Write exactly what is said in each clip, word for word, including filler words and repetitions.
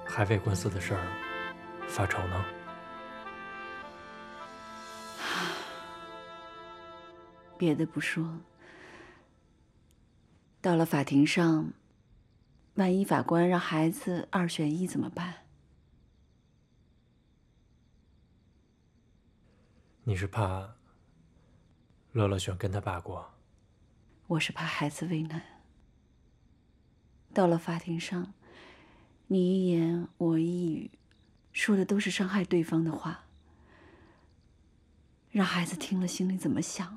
还为官司的事儿发愁呢？ 别的不说，到了法庭上，万一法官让孩子二选一怎么办？ 你是怕乐乐选跟他爸过？ 我是怕孩子为难。到了法庭上，你一言我一语，说的都是伤害对方的话，让孩子听了心里怎么想？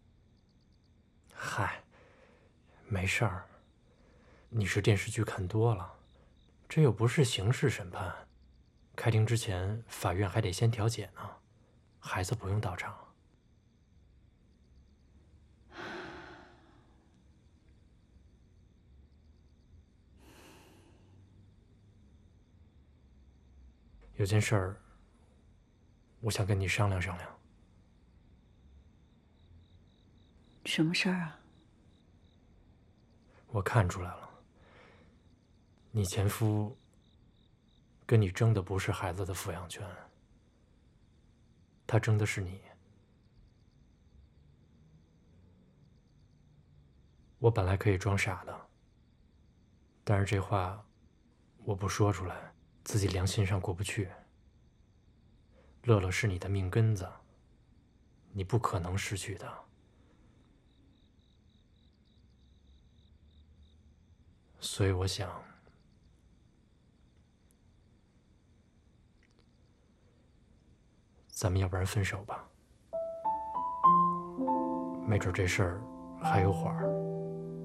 嗨，没事儿。你是电视剧看多了，这又不是刑事审判，开庭之前法院还得先调解呢，孩子不用到场。有件事儿，我想跟你商量商量。 什么事儿啊？ 我看出来了，你前夫跟你争的不是孩子的抚养权，他争的是你。我本来可以装傻的，但是这话我不说出来，自己良心上过不去。乐乐是你的命根子，你不可能失去的。所以我想，咱们要不然分手吧，没准这事儿还有缓儿。